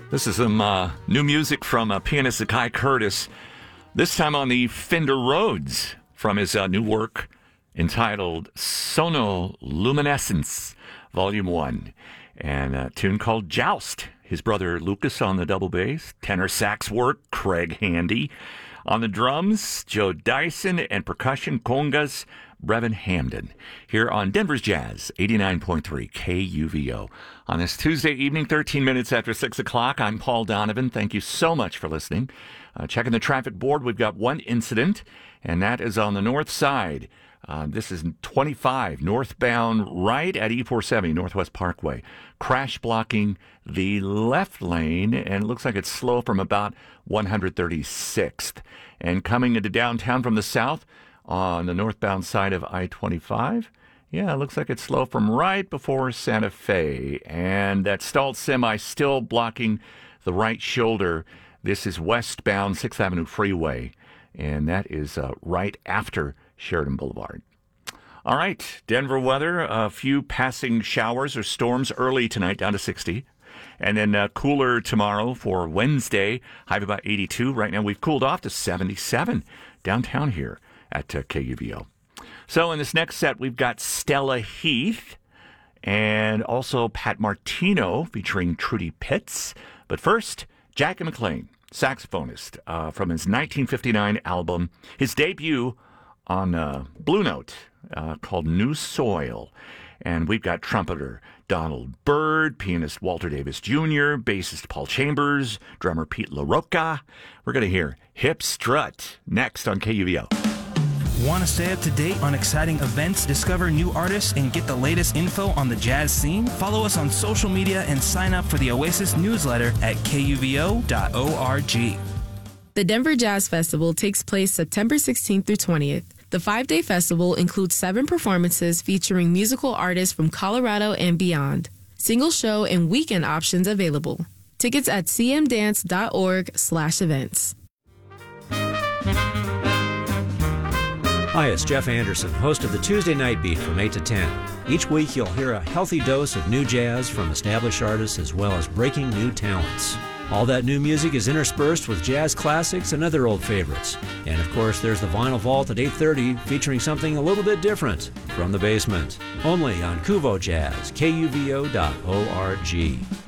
This is some new music from pianist Zakai Curtis, this time on the Fender Rhodes from his new work entitled Sonoluminescence, Volume 1, and a tune called Joust. His brother Lucas on the double bass, tenor sax work, Craig Handy. On the drums, Joe Dyson, and percussion congas, Brevin Hamden, here on Denver's Jazz, 89.3 KUVO. On this Tuesday evening, 13 minutes after 6 o'clock, I'm Paul Donovan. Thank you so much for listening. Checking the traffic board, we've got one incident, and that is on the north side. This is 25, northbound, right at E470, Northwest Parkway. Crash blocking the left lane, and it looks like it's slow from about 136th. And coming into downtown from the south, on the northbound side of I-25, yeah, it looks like it's slow from right before Santa Fe. And that stalled semi still blocking the right shoulder. This is westbound 6th Avenue Freeway, and that is right after Sheridan Boulevard. All right, Denver weather, a few passing showers or storms early tonight, down to 60. And then cooler tomorrow for Wednesday, high of about 82. Right now we've cooled off to 77 downtown here at KUVO. So in this next set, we've got Stella Heath and also Pat Martino featuring Trudy Pitts. But first, Jackie McLean, saxophonist from his 1959 album, his debut on Blue Note called New Soil. And we've got trumpeter Donald Byrd, pianist Walter Davis Jr., bassist Paul Chambers, drummer Pete LaRocca. We're going to hear Hip Strut next on KUVO. Want to stay up to date on exciting events, discover new artists, and get the latest info on the jazz scene? Follow us on social media and sign up for the Oasis newsletter at kuvo.org. The Denver Jazz Festival takes place September 16th through 20th. The 5-day festival includes 7 performances featuring musical artists from Colorado and beyond. Single show and weekend options available. Tickets at cmdance.org/events. Hi, it's Jeff Anderson, host of the Tuesday Night Beat from 8 to 10. Each week you'll hear a healthy dose of new jazz from established artists as well as breaking new talents. All that new music is interspersed with jazz classics and other old favorites. And of course, there's the Vinyl Vault at 8:30 featuring something a little bit different from the basement. Only on KUVO Jazz, KUVO.org.